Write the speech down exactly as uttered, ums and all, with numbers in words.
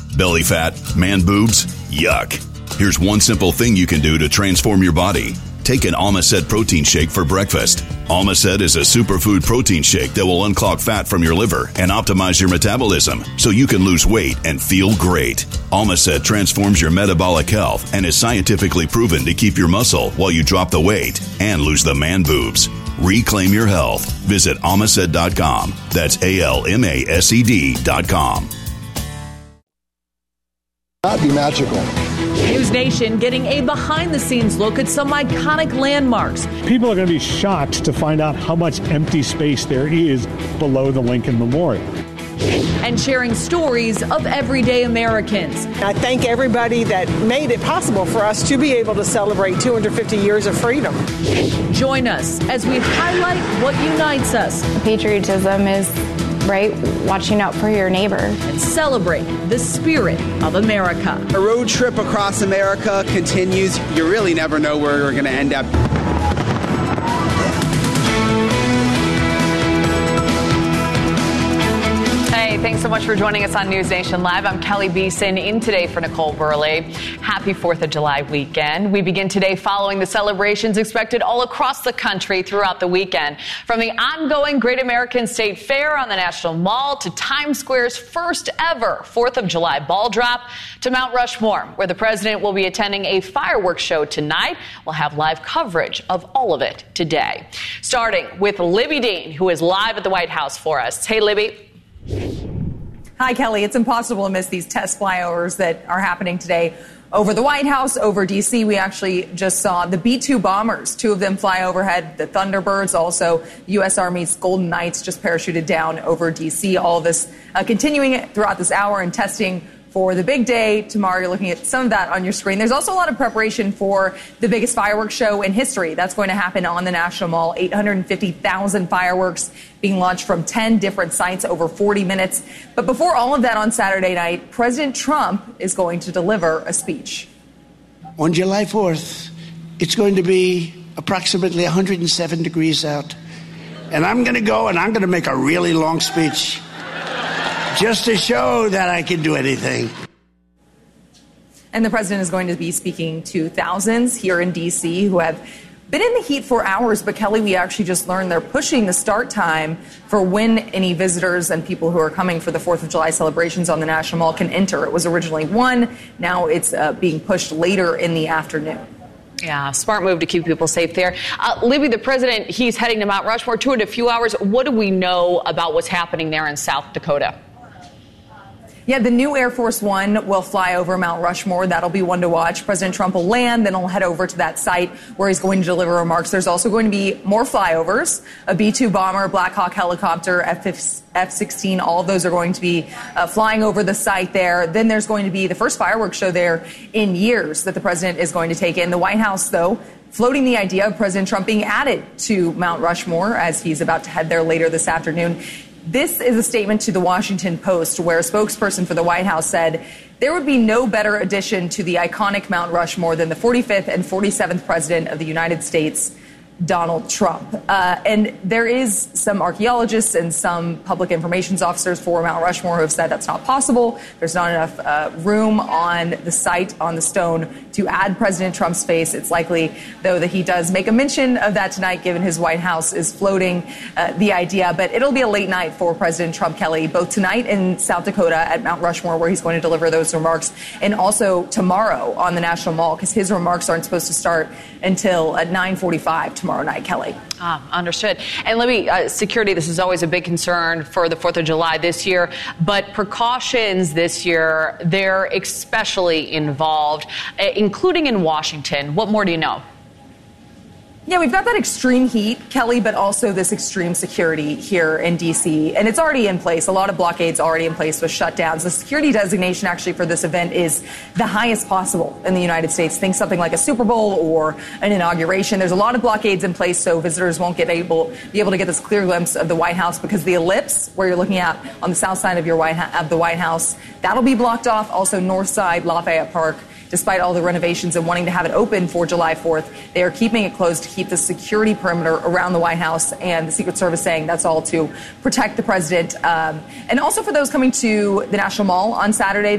Belly fat, man boobs, yuck. Here's one simple thing you can do to transform your body. Take an Almacet protein shake for breakfast. Almacet is a superfood protein shake that will unclog fat from your liver and optimize your metabolism so you can lose weight and feel great. Almacet transforms your metabolic health and is scientifically proven to keep your muscle while you drop the weight and lose the man boobs. Reclaim your health. Visit almacet dot com. That's A L M A S E D dot com. Not be magical. News Nation getting a behind-the-scenes look at some iconic landmarks. People are going to be shocked to find out how much empty space there is below the Lincoln Memorial. And sharing stories of everyday Americans. I thank everybody that made it possible for us to be able to celebrate two hundred fifty years of freedom. Join us as we highlight what unites us. Patriotism is, right, watching out for your neighbor. And celebrate the spirit of America. A road trip across America continues. You really never know where you're going to end up. Thanks so much for joining us on News Nation Live. I'm Kelly Beeson, in today for Nicole Burley. Happy fourth of July weekend. We begin today following the celebrations expected all across the country throughout the weekend. From the ongoing Great American State Fair on the National Mall to Times Square's first ever fourth of July ball drop to Mount Rushmore, where the president will be attending a fireworks show tonight. We'll have live coverage of all of it today. Starting with Libby Dean, who is live at the White House for us. Hey, Libby. Hi, Kelly. It's impossible to miss these test flyovers that are happening today over the White House, over D C. We actually just saw the B two bombers, two of them fly overhead, the Thunderbirds, also U S. Army's Golden Knights just parachuted down over D C. All of this uh, continuing throughout this hour and testing for the big day tomorrow. You're looking at some of that on your screen. There's also a lot of preparation for the biggest fireworks show in history. That's going to happen on the National Mall. eight hundred fifty thousand fireworks being launched from ten different sites over forty minutes. But before all of that on Saturday night, President Trump is going to deliver a speech. On July fourth, it's going to be approximately one hundred seven degrees out. And I'm going to go and I'm going to make a really long speech, just to show that I can do anything. And the president is going to be speaking to thousands here in D C who have been in the heat for hours. But, Kelly, we actually just learned they're pushing the start time for when any visitors and people who are coming for the fourth of July celebrations on the National Mall can enter. It was originally one. Now it's uh, being pushed later in the afternoon. Yeah, smart move to keep people safe there. Uh, Libby, the president, he's heading to Mount Rushmore too in a few hours. What do we know about what's happening there in South Dakota? Yeah, the new Air Force One will fly over Mount Rushmore. That'll be one to watch. President Trump will land, then he'll head over to that site where he's going to deliver remarks. There's also going to be more flyovers, a B two bomber, Black Hawk helicopter, F sixteen. All of those are going to be uh, flying over the site there. Then there's going to be the first fireworks show there in years that the president is going to take in. The White House, though, floating the idea of President Trump being added to Mount Rushmore as he's about to head there later this afternoon. This is a statement to the Washington Post where a spokesperson for the White House said there would be no better addition to the iconic Mount Rushmore than the forty-fifth and forty-seventh president of the United States, Donald Trump. Uh, and there is some archaeologists and some public information officers for Mount Rushmore who have said that's not possible. There's not enough uh, room on the site, on the stone, to add President Trump's face. It's likely, though, that he does make a mention of that tonight, given his White House is floating uh, the idea. But it'll be a late night for President Trump, Kelly, both tonight in South Dakota at Mount Rushmore, where he's going to deliver those remarks, and also tomorrow on the National Mall, because his remarks aren't supposed to start until at nine forty-five tomorrow. Tomorrow night, Kelly. Ah, understood. And Libby, uh, security, this is always a big concern for the fourth of July this year, but precautions this year, they're especially involved, uh, including in Washington. What more do you know? Yeah, we've got that extreme heat, Kelly, but also this extreme security here in D C. And it's already in place. A lot of blockades already in place with shutdowns. The security designation actually for this event is the highest possible in the United States. Think something like a Super Bowl or an inauguration. There's a lot of blockades in place so visitors won't get able be able to get this clear glimpse of the White House, because the ellipse where you're looking at on the south side of your White of the White House, that'll be blocked off. Also north side, Lafayette Park. Despite all the renovations and wanting to have it open for July fourth, they are keeping it closed to keep the security perimeter around the White House, and the Secret Service saying that's all to protect the president. Um, and also for those coming to the National Mall on Saturday,